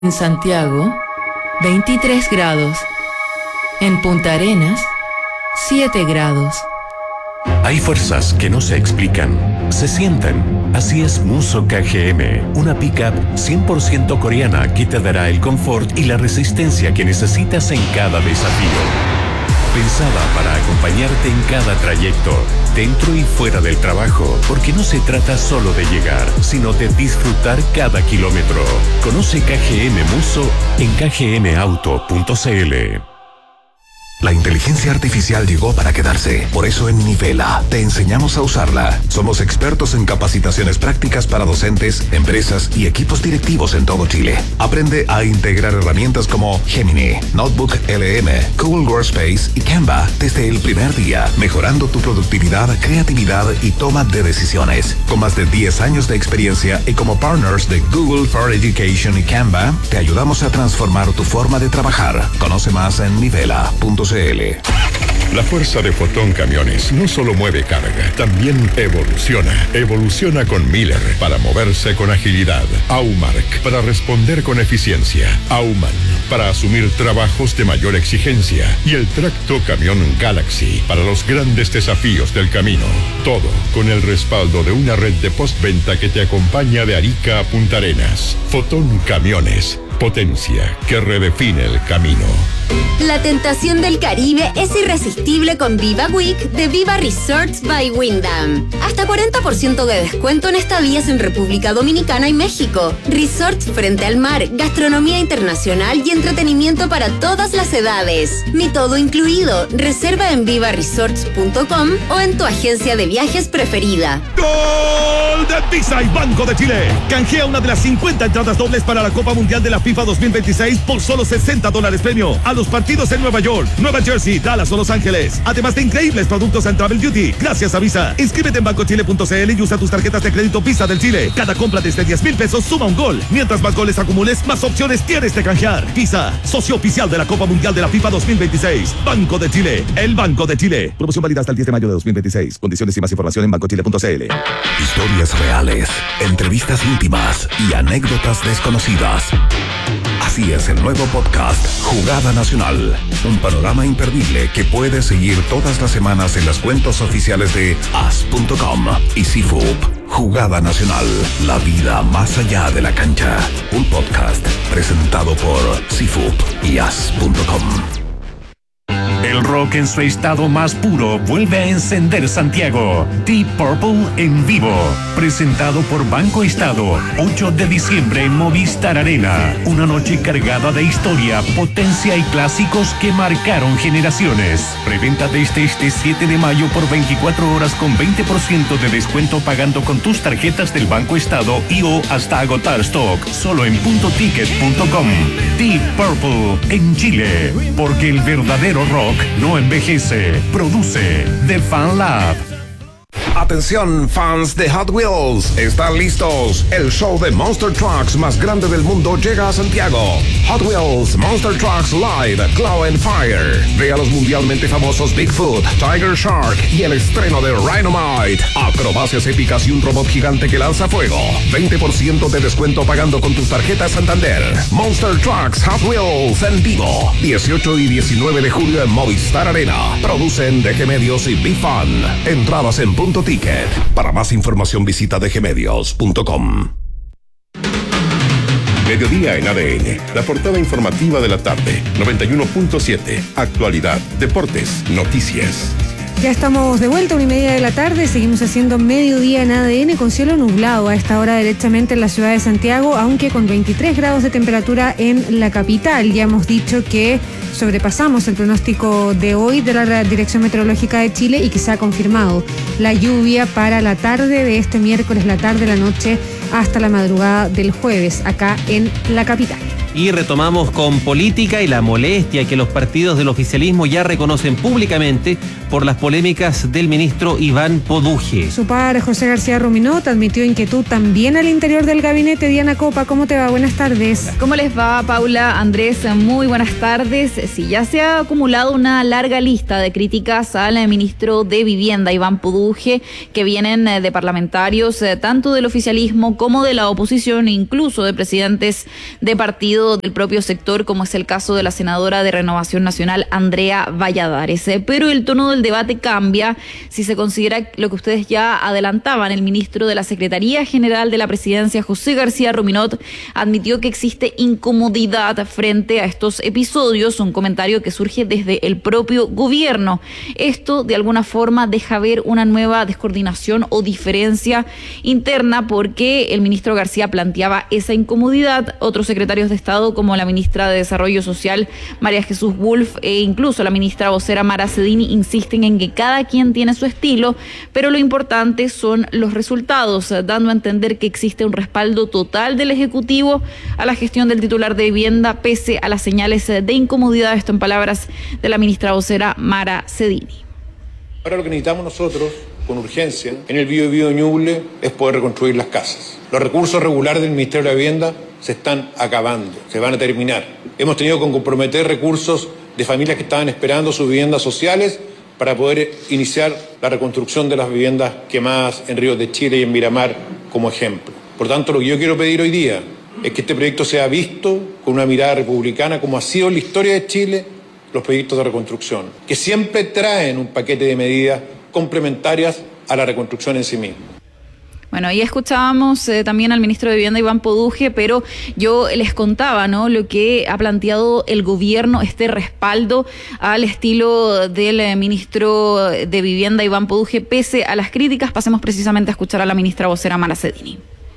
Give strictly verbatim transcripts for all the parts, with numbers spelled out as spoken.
En Santiago, veintitrés grados. En Punta Arenas, siete grados. Hay fuerzas que no se explican, se sienten. Así es Musso K G M, una pickup cien por ciento coreana que te dará el confort y la resistencia que necesitas en cada desafío. Pensada para acompañarte en cada trayecto, dentro y fuera del trabajo, porque no se trata solo de llegar, sino de disfrutar cada kilómetro. Conoce K G M Musso en k g m auto punto c l. La inteligencia artificial llegó para quedarse. Por eso en Nivela te enseñamos a usarla. Somos expertos en capacitaciones prácticas para docentes, empresas y equipos directivos en todo Chile. Aprende a integrar herramientas como Gemini, Notebook L M, Google Workspace y Canva desde el primer día, mejorando tu productividad, creatividad y toma de decisiones. Con más de diez años de experiencia y como partners de Google for Education y Canva, te ayudamos a transformar tu forma de trabajar. Conoce más en nivela punto c l. La fuerza de Fotón Camiones no solo mueve carga, también evoluciona. Evoluciona con Miller para moverse con agilidad. Aumark para responder con eficiencia. Auman para asumir trabajos de mayor exigencia. Y el Tracto Camión Galaxy para los grandes desafíos del camino. Todo con el respaldo de una red de postventa que te acompaña de Arica a Punta Arenas. Fotón Camiones. Potencia que redefine el camino. La tentación del Caribe es irresistible con Viva Week de Viva Resorts by Wyndham. Hasta cuarenta por ciento de descuento en estadías en República Dominicana y México. Resorts frente al mar, gastronomía internacional y entretenimiento para todas las edades. Mi todo incluido. Reserva en viva resorts punto com o en tu agencia de viajes preferida. ¡Gol de Visa y Banco de Chile! Canjea una de las cincuenta entradas dobles para la Copa Mundial de la FIFA dos mil veintiséis por solo sesenta dólares premio a los partidos en Nueva York, Nueva Jersey, Dallas o Los Ángeles. Además de increíbles productos en Travel Duty. Gracias a Visa. Inscríbete en banco chile punto c l y usa tus tarjetas de crédito Visa del Chile. Cada compra desde diez mil pesos suma un gol. Mientras más goles acumules, más opciones tienes de canjear. Visa, socio oficial de la Copa Mundial de la FIFA dos mil veintiséis. Banco de Chile, el Banco de Chile. Promoción válida hasta el diez de mayo de dos mil veintiséis. Condiciones y más información en banco chile punto c l. Historias reales, entrevistas íntimas y anécdotas desconocidas. Así es el nuevo podcast Jugada Nacional, un panorama imperdible que puedes seguir todas las semanas en las cuentas oficiales de as punto com y C F U P. Jugada Nacional, la vida más allá de la cancha. Un podcast presentado por C F U P y as punto com. El rock en su estado más puro vuelve a encender Santiago. Deep Purple en vivo. Presentado por Banco Estado. ocho de diciembre en Movistar Arena. Una noche cargada de historia, potencia y clásicos que marcaron generaciones. Preventa desde este siete de mayo por veinticuatro horas con veinte por ciento de descuento pagando con tus tarjetas del Banco Estado y o hasta agotar stock. Solo en punto ticket punto com. Deep Purple en Chile. Porque el verdadero rock no envejece. Produce The Fan Lab. Atención, fans de Hot Wheels, ¿están listos? El show de Monster Trucks más grande del mundo llega a Santiago. Hot Wheels Monster Trucks Live Claw and Fire. Ve a los mundialmente famosos Bigfoot, Tiger Shark y el estreno de Rhinomite. Acrobacias épicas y un robot gigante que lanza fuego. veinte por ciento de descuento pagando con tus tarjetas Santander. Monster Trucks Hot Wheels en vivo. dieciocho y diecinueve de julio en Movistar Arena. Producen D G Medios y Big Fun. Entradas en punto ticket. Para más información visita d g medios punto com. Mediodía en A D N, la portada informativa de la tarde, noventa y uno punto siete, actualidad, deportes, noticias. Ya estamos de vuelta, una y media de la tarde, seguimos haciendo mediodía en A D N con cielo nublado a esta hora derechamente en la ciudad de Santiago, aunque con veintitrés grados de temperatura en la capital. Ya hemos dicho que sobrepasamos el pronóstico de hoy de la Dirección Meteorológica de Chile y que se ha confirmado la lluvia para la tarde de este miércoles, la tarde, la noche, hasta la madrugada del jueves, acá en la capital. Y retomamos con política y la molestia que los partidos del oficialismo ya reconocen públicamente por las polémicas del ministro Iván Poduje. Su padre, José García Ruminot, admitió inquietud también al interior del gabinete. Diana Copa, ¿cómo te va? Buenas tardes. ¿Cómo les va, Paula, Andrés? Muy buenas tardes. Sí, ya se ha acumulado una larga lista de críticas al ministro de Vivienda, Iván Poduje, que vienen de parlamentarios tanto del oficialismo como de la oposición, incluso de presidentes de partidos pedido del propio sector, como es el caso de la senadora de Renovación Nacional, Andrea Valladares. Pero el tono del debate cambia si se considera lo que ustedes ya adelantaban. El ministro de la Secretaría General de la Presidencia, José García Ruminot, admitió que existe incomodidad frente a estos episodios, un comentario que surge desde el propio gobierno. Esto, de alguna forma, deja ver una nueva descoordinación o diferencia interna, porque el ministro García planteaba esa incomodidad. Otros secretarios de Estado, como la ministra de Desarrollo Social, María Jesús Wolf, e incluso la ministra vocera Mara Cedini, insisten en que cada quien tiene su estilo, pero lo importante son los resultados, dando a entender que existe un respaldo total del Ejecutivo a la gestión del titular de vivienda, pese a las señales de incomodidad. Esto en palabras de la ministra vocera Mara Cedini. Ahora lo que necesitamos nosotros, con urgencia, en el Bío Bío Ñuble, es poder reconstruir las casas. Los recursos regulares del Ministerio de la Vivienda se están acabando, se van a terminar. Hemos tenido que comprometer recursos de familias que estaban esperando sus viviendas sociales para poder iniciar la reconstrucción de las viviendas quemadas en Ríos de Chile y en Miramar como ejemplo. Por tanto, lo que yo quiero pedir hoy día es que este proyecto sea visto con una mirada republicana, como ha sido en la historia de Chile los proyectos de reconstrucción, que siempre traen un paquete de medidas complementarias a la reconstrucción en sí misma. Bueno, ahí escuchábamos eh, también al ministro de Vivienda, Iván Poduje, pero yo les contaba, ¿no?, lo que ha planteado el gobierno, este respaldo al estilo del eh, ministro de Vivienda, Iván Poduje, pese a las críticas. Pasemos precisamente a escuchar a la ministra vocera, Mara Cedini.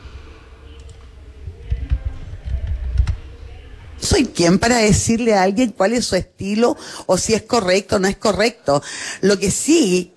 ¿Soy quién para decirle a alguien cuál es su estilo o si es correcto o no es correcto? Lo que sí,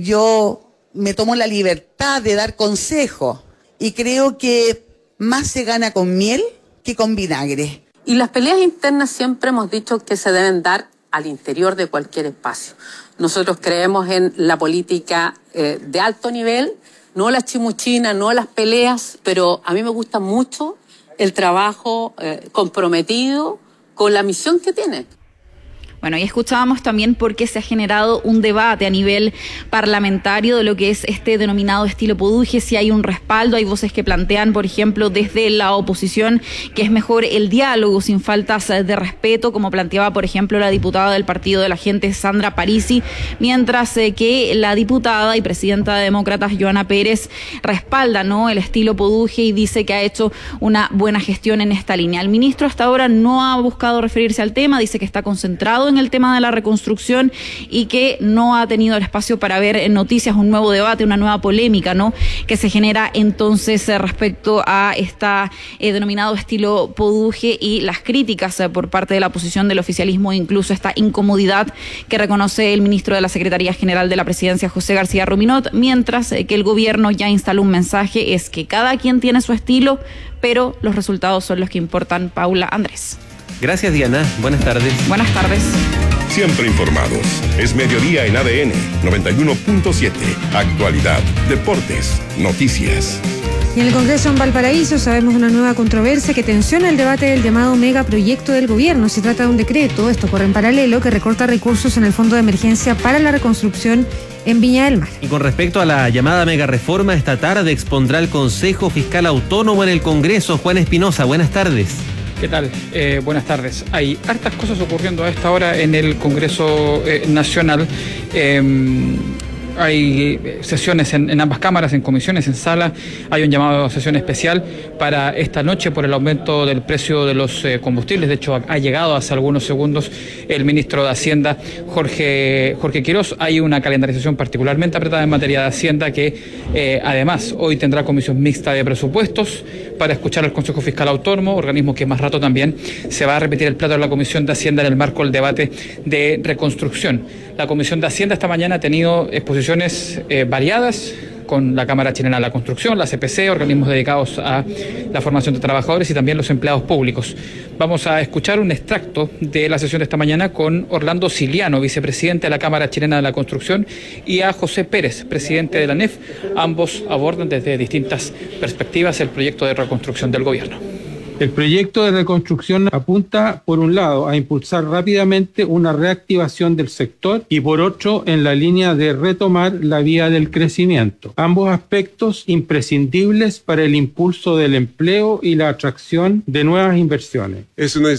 yo me tomo la libertad de dar consejo y creo que más se gana con miel que con vinagre. Y las peleas internas siempre hemos dicho que se deben dar al interior de cualquier espacio. Nosotros creemos en la política eh, de alto nivel, no las chimuchinas, no las peleas, pero a mí me gusta mucho el trabajo eh, comprometido con la misión que tiene. Bueno, y escuchábamos también por qué se ha generado un debate a nivel parlamentario de lo que es este denominado estilo Poduje, si hay un respaldo. Hay voces que plantean, por ejemplo, desde la oposición, que es mejor el diálogo sin faltas de respeto, como planteaba, por ejemplo, la diputada del Partido de la Gente, Sandra Parisi, mientras que la diputada y presidenta de Demócratas, Joana Pérez, respalda, ¿no?, el estilo Poduje y dice que ha hecho una buena gestión en esta línea. El ministro hasta ahora no ha buscado referirse al tema, dice que está concentrado en el tema de la reconstrucción y que no ha tenido el espacio para ver en noticias un nuevo debate, una nueva polémica, ¿no?, que se genera entonces eh, respecto a esta eh, denominado estilo Poduje y las críticas eh, por parte de la oposición, del oficialismo, incluso esta incomodidad que reconoce el ministro de la Secretaría General de la Presidencia, José García Ruminot, mientras eh, que el gobierno ya instaló un mensaje: es que cada quien tiene su estilo, pero los resultados son los que importan. Paula, Andrés. Gracias, Diana. Buenas tardes. Buenas tardes. Siempre informados. Es mediodía en A D N noventa y uno punto siete. Actualidad, deportes, noticias. Y en el Congreso en Valparaíso sabemos una nueva controversia que tensiona el debate del llamado megaproyecto del gobierno. Se trata de un decreto, esto corre en paralelo, que recorta recursos en el Fondo de Emergencia para la Reconstrucción en Viña del Mar. Y con respecto a la llamada megareforma, esta tarde expondrá el Consejo Fiscal Autónomo en el Congreso. Juan Espinosa, buenas tardes. ¿Qué tal? Eh, buenas tardes. Hay hartas cosas ocurriendo a esta hora en el Congreso eh, Nacional. Eh, Hay sesiones en, en ambas cámaras, en comisiones, en sala. Hay un llamado a sesión especial para esta noche por el aumento del precio de los eh, combustibles. De hecho, ha, ha llegado hace algunos segundos el ministro de Hacienda, Jorge, Jorge Quirós. Hay una calendarización particularmente apretada en materia de Hacienda que, eh, además, hoy tendrá comisión mixta de presupuestos para escuchar al Consejo Fiscal Autónomo, organismo que más rato también se va a repetir el plato de la Comisión de Hacienda en el marco del debate de reconstrucción. La Comisión de Hacienda esta mañana ha tenido exposiciones eh, variadas con la Cámara Chilena de la Construcción, la C P C, organismos dedicados a la formación de trabajadores y también los empleados públicos. Vamos a escuchar un extracto de la sesión de esta mañana con Orlando Siliano, vicepresidente de la Cámara Chilena de la Construcción, y a José Pérez, presidente de la N E F. Ambos abordan desde distintas perspectivas el proyecto de reconstrucción del gobierno. El proyecto de reconstrucción apunta, por un lado, a impulsar rápidamente una reactivación del sector y, por otro, en la línea de retomar la vía del crecimiento. Ambos aspectos imprescindibles para el impulso del empleo y la atracción de nuevas inversiones. Es una